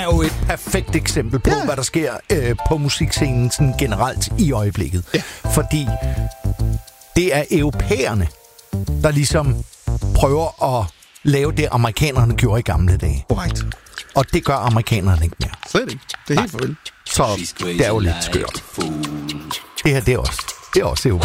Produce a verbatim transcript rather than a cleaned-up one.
er jo et perfekt eksempel på, ja. hvad der sker øh, på musikscenen sådan generelt i øjeblikket. Ja. Fordi det er europæerne, der ligesom prøver at lave det, amerikanerne gjorde i gamle dage. Right. Og det gør amerikanerne ikke mere. Slet ikke. Det er helt farvel. Så det er jo lidt skørt. Det her, det er også, det er også